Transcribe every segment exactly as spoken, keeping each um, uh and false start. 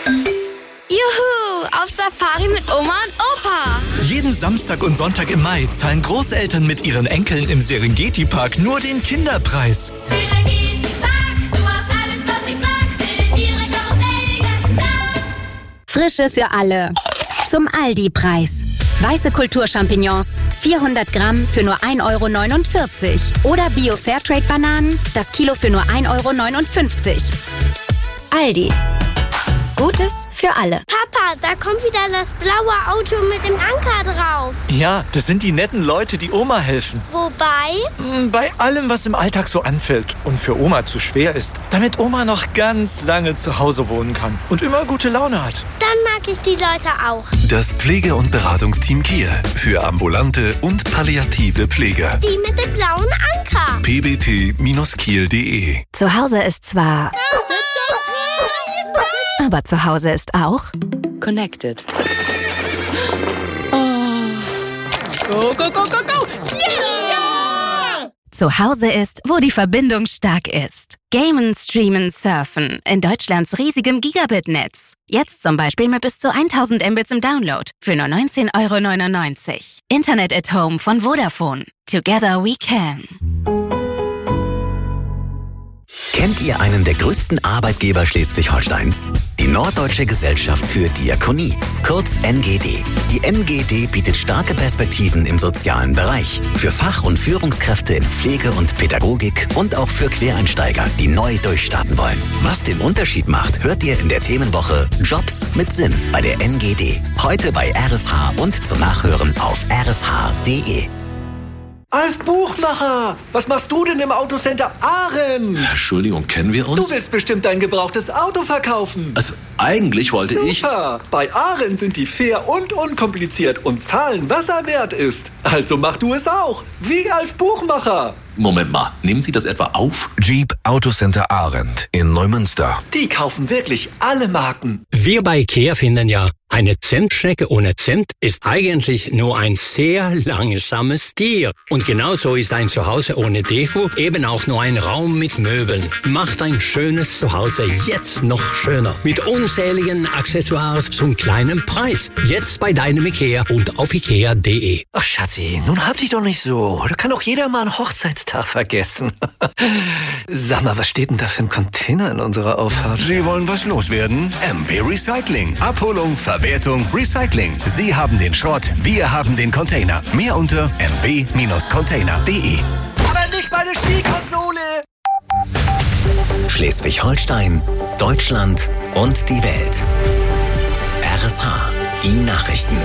Juhu, auf Safari mit Oma und Opa. Jeden Samstag und Sonntag im Mai zahlen Großeltern mit ihren Enkeln im Serengeti-Park nur den Kinderpreis. Serengeti-Park, du hast alles, was ich mag. Wilde Tiere, Karussell den ganzen Tag. Frische für alle. Zum Aldi-Preis. Weiße Kulturchampignons, vierhundert Gramm für nur ein Euro neunundvierzig. Oder Bio-Fairtrade-Bananen, das Kilo für nur ein Euro neunundfünfzig. Aldi. Gutes für alle. Papa, da kommt wieder das blaue Auto mit dem Anker drauf. Ja, das sind die netten Leute, die Oma helfen. Wobei? Bei allem, was im Alltag so anfällt und für Oma zu schwer ist. Damit Oma noch ganz lange zu Hause wohnen kann und immer gute Laune hat. Dann mag ich die Leute auch. Das Pflege- und Beratungsteam Kiel für ambulante und palliative Pflege. Die mit dem blauen Anker. p b t Bindestrich kiel punkt d e. Zu Hause ist zwar... aber zu Hause ist auch... Connected. Oh. Go, go, go, go, go! Yeah! Zu Hause ist, wo die Verbindung stark ist. Gamen, streamen, surfen. In Deutschlands riesigem Gigabit-Netz. Jetzt zum Beispiel mit bis zu tausend Mbits im Download. Für nur neunzehn Euro neunundneunzig. Internet at Home von Vodafone. Together we can. Kennt ihr einen der größten Arbeitgeber Schleswig-Holsteins? Die Norddeutsche Gesellschaft für Diakonie, kurz N G D. Die N G D bietet starke Perspektiven im sozialen Bereich. Für Fach- und Führungskräfte in Pflege und Pädagogik und auch für Quereinsteiger, die neu durchstarten wollen. Was den Unterschied macht, hört ihr in der Themenwoche Jobs mit Sinn bei der N G D. Heute bei R S H und zum Nachhören auf r s h punkt d e. Alf Buchmacher, was machst du denn im Autocenter Ahren? Entschuldigung, kennen wir uns? Du willst bestimmt dein gebrauchtes Auto verkaufen. Also eigentlich wollte Super. ich... Super, bei Ahren sind die fair und unkompliziert und zahlen, was er wert ist. Also mach du es auch, wie Alf Buchmacher. Moment mal, nehmen Sie das etwa auf? Jeep Autocenter Arendt in Neumünster. Die kaufen wirklich alle Marken. Wir bei Ikea finden ja, eine Zentstrecke ohne Zent ist eigentlich nur ein sehr langsames Tier. Und genauso ist ein Zuhause ohne Deko eben auch nur ein Raum mit Möbeln. Macht ein schönes Zuhause jetzt noch schöner. Mit unzähligen Accessoires zum kleinen Preis. Jetzt bei deinem Ikea und auf ikea punkt d e. Ach Schatzi, nun hab dich doch nicht so. Da kann doch jeder mal einen Hochzeitstag vergessen. Sag mal, was steht denn da für ein Container in unserer Auffahrt? Sie wollen was loswerden? M W Recycling. Abholung, Verwertung, Recycling. Sie haben den Schrott, wir haben den Container. Mehr unter m w Container punkt d e. Aber nicht meine Spielkonsole! Schleswig-Holstein, Deutschland und die Welt. R S H, die Nachrichten.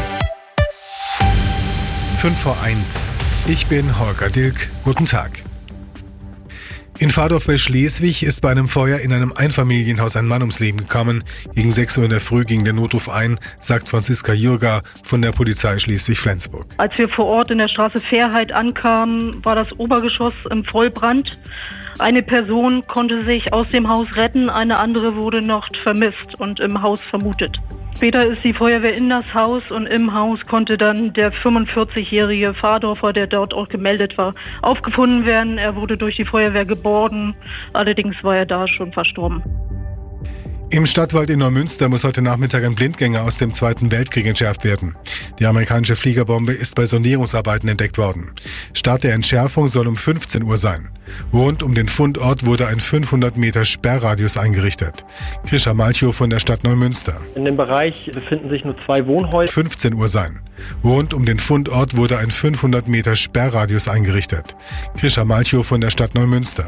fünf vor eins. Ich bin Holger Dilk. Guten Tag. In Vardorf bei Schleswig ist bei einem Feuer in einem Einfamilienhaus ein Mann ums Leben gekommen. Gegen sechs Uhr in der Früh ging der Notruf ein, sagt Franziska Jürger von der Polizei Schleswig-Flensburg. Als wir vor Ort in der Straße Fairheit ankamen, war das Obergeschoss im Vollbrand. Eine Person konnte sich aus dem Haus retten, eine andere wurde noch vermisst und im Haus vermutet. Später ist die Feuerwehr in das Haus und im Haus konnte dann der fünfundvierzigjährige Vardorfer, der dort auch gemeldet war, aufgefunden werden. Er wurde durch die Feuerwehr geborgen, allerdings war er da schon verstorben. Im Stadtwald in Neumünster muss heute Nachmittag ein Blindgänger aus dem Zweiten Weltkrieg entschärft werden. Die amerikanische Fliegerbombe ist bei Sondierungsarbeiten entdeckt worden. Start der Entschärfung soll um fünfzehn Uhr sein. Rund um den Fundort wurde ein fünfhundert Meter Sperrradius eingerichtet. Krisha Malchow von der Stadt Neumünster. In dem Bereich befinden sich nur zwei Wohnhäuser. fünfzehn Uhr sein. Rund um den Fundort wurde ein fünfhundert Meter Sperrradius eingerichtet. Krisha Malchow von der Stadt Neumünster.